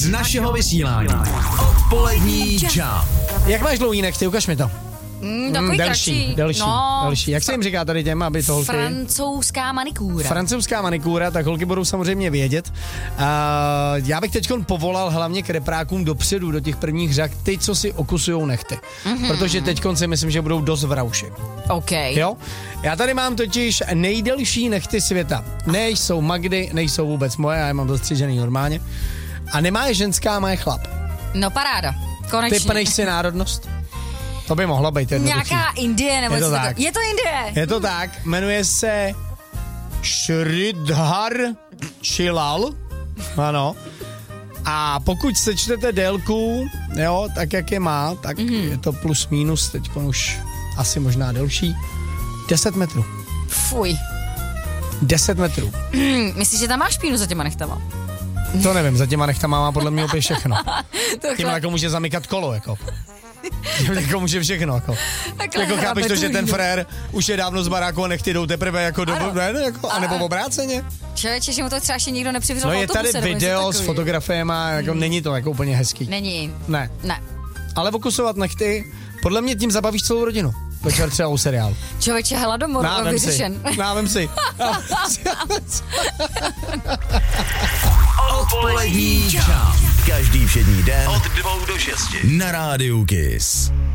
našeho vysílání. Odpolední Jump. Jak máš dlouhý nechty? Ukaž mi to. Takový Delší. Jak se jim říká tady těm, aby to holky... Francouzská manikúra. Francouzská manikúra, tak holky budou samozřejmě vědět. Já bych teďkon povolal hlavně k reprákům dopředu, do těch prvních řad, ty, co si okusujou nechty. Protože teďkon si myslím, že budou dost v rauši. OK. Jo? Já tady mám totiž nejdelší nechty světa. Nejsou Magdy, nejsou vůbec moje, já je mám dostřižený normálně. A nemá je ženská, má je chlap. No paráda, konečně. Typneš si národnost? To by mohlo být jednoduchý. Nějaká Indie nebo Je to co tak. Je to Indie. Je to tak, jmenuje se Sridhar Chilal. Ano. A pokud sečtete délku, jo, tak jak je má, tak je to plus minus, teď už asi možná delší. 10 metrů. Fuj. 10 metrů. Myslíš, že tam máš špínu za těma nechtama? To nevím, za těma nechtama má podle mě opět všechno. Tím Takhle. jako může zamykat kolo, jako. Tím jako může všechno, jako. Takhle Jako chápeš to, že ten frér už je dávno z baráku a nechty jdou teprve jako do... Ne, jako, anebo obráceně. Člověče, že mu to třeba ještě nikdo nepřivřel No je autobuse, tady video s fotografiema, jako není to jako úplně hezký. Není. Ne. Ne. Ale okusovat nechty, podle mě tím zabavíš celou rodinu. Večer třeba u seriálu. Člověče, hladomor vyřešen. Návem si. Odpolední Jump. Každý všední den od 2 do 6 na rádiu Kiss.